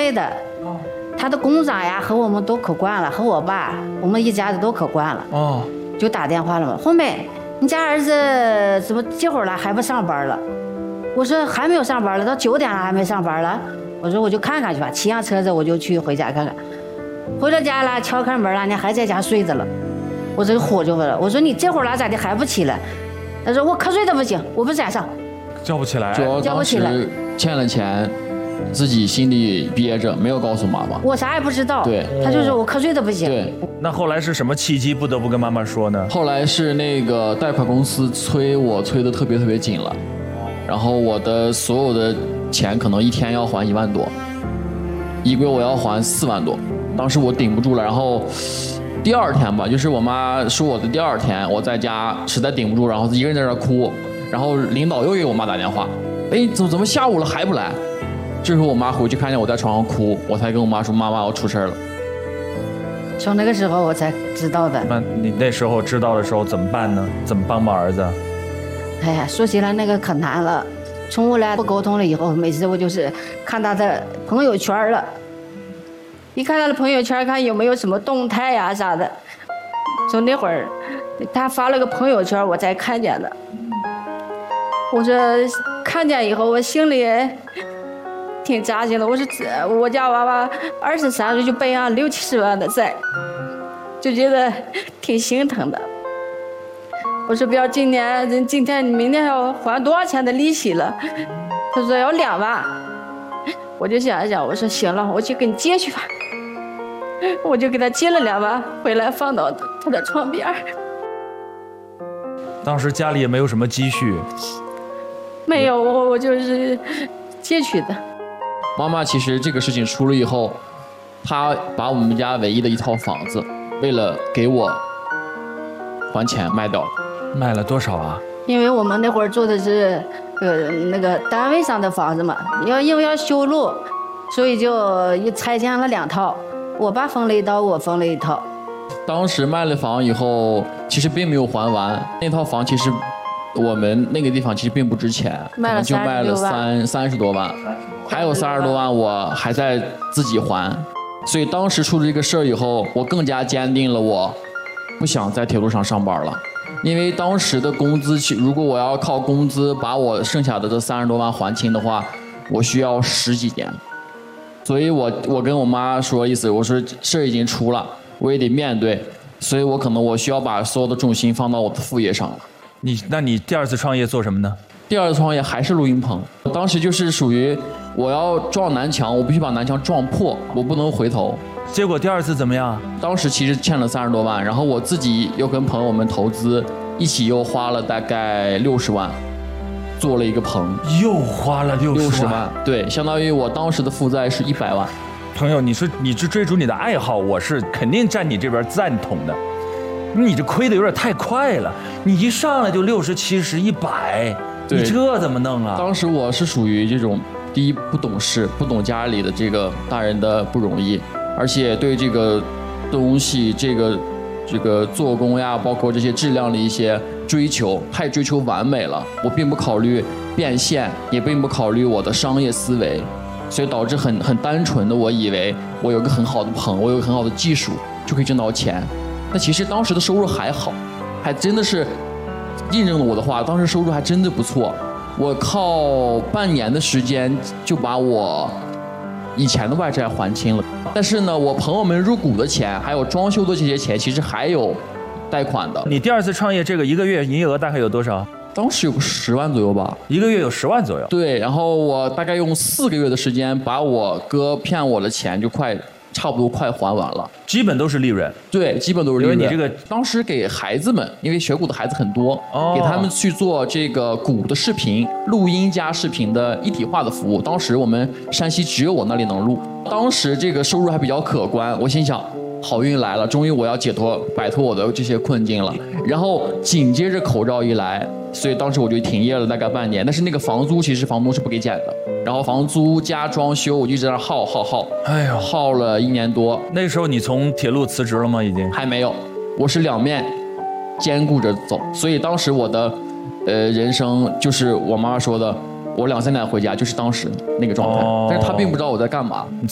累的。他的工长呀和我们都可惯了，和我爸，我们一家子都可惯了。就打电话了嘛，红梅，你家儿子怎么这会儿了还不上班了？我说还没有上班了，到9点了还没上班了。我说我就看看去吧，骑上车子我就去回家看看。回到家了，敲开门了，你还在家睡着了。我这个火就问了，我说你这会儿了咋的还不起来？他说我瞌睡的不行，我不敢上， 叫不起来。 主要当时欠了钱，自己心里憋着，没有告诉妈妈。 我啥也不知道。 对， 他就说我瞌睡的不行。 对。 那后来是什么契机不得不跟妈妈说呢？ 后来是那个贷款公司催我，催得特别紧了，然后我的所有的钱可能一天要还1万多，一个月我要还4万多，当时我顶不住了，然后第二天吧，就是我妈说我的第二天，我在家实在顶不住，然后一个人在那哭，然后领导又给我妈打电话，哎，怎么下午了还不来？这时候我妈回去看见我在床上哭，我才跟我妈说妈我出事了。 从那个时候我才知道的。 那你那时候知道的时候怎么办呢？怎么帮儿子？ 哎呀，说起来那个可难了。从我俩不沟通了以后，每次我就是看他的朋友圈了，一看他的朋友圈，看有没有什么动态呀啥的。从那会儿，他发了个朋友圈，我才看见的。我说看见以后，我心里挺扎心的。我说我家娃娃23岁就背上60、70万的债，就觉得挺心疼的。我说不要今天明天要还多少钱的利息了？他说要2万。我就想一想，我说行了，我去给你借去吧。我就给他借了2万，回来放到他的床边。 当时家里也没有什么积蓄。 没有，我就是借去的。 妈妈其实这个事情出了以后，她把我们家唯一的一套房子，为了给我还钱卖掉了。 卖了多少啊？ 因为我们那会儿做的是那个单位上的房子嘛，因为要修路，所以就拆迁了2套，我爸分了一套，我分了一套。 当时卖了房以后，其实并没有还完，那套房其实我们那个地方其实并不值钱，可能就卖了30多万，还有30多万我还在自己还。所以当时出了这个事儿以后，我更加坚定了我不想在铁路上上班了。因为当时的工资，如果我要靠工资把我剩下的这30多万还清的话，我需要10几年。所以我跟我妈说意思，我说事儿已经出了，我也得面对，所以我需要把所有的重心放到我的副业上了。 那你第2次创业做什么呢？ 第2次创业还是录音棚，当时就是属于我要撞南墙，我必须把南墙撞破，我不能回头。 结果第2次怎么样？ 当时其实欠了30多万，然后我自己又跟朋友们投资，一起又花了大概60万，做了一个棚。 又花了60万？ 对，相当于我当时的负债是100万。 朋友，你是追逐你的爱好，我是肯定站你这边赞同的。你这亏的有点太快了，你一上来就60、70、100，你这怎么弄啊？ 当时我是属于这种，第一不懂事，不懂家里的这个大人的不容易，而且对这个东西这个做工呀，包括这些质量的一些追求，太追求完美了。我并不考虑变现，也并不考虑我的商业思维，所以导致很单纯的，我以为我有个很好的棚，我有个很好的技术就可以挣到钱。那其实当时的收入还好，还真的是印证了我的话，当时收入还真的不错。我靠半年的时间就把我以前的外债还清了。但是呢，我朋友们入股的钱，还有装修的这些钱，其实还有贷款的。 你第2次创业，这个一个月营业额大概有多少？ 当时有个10万左右吧， 一个月有10万左右。 对，然后我大概用4个月的时间，把我哥骗我的钱就差不多快还完了， 基本都是利润。 对，基本都是利润。 因为你这个当时给孩子们，因为学鼓的孩子很多，给他们去做这个鼓的视频、录音加视频的一体化的服务。当时我们山西只有我那里能录，当时这个收入还比较可观。我心想，好运来了，终于我要摆脱我的这些困境了。然后紧接着口罩一来，所以当时我就停业了大概半年。但是那个房租其实房东是不给减的。然后房租加装修，我就一直在那耗， 哎呦， 耗了1年多。 那时候你从铁路辞职了吗？已经还没有，我是2面兼顾着走。所以当时我的人生就是我妈妈说的，我2、3点回家，就是当时那个状态。但是她并不知道我在干嘛。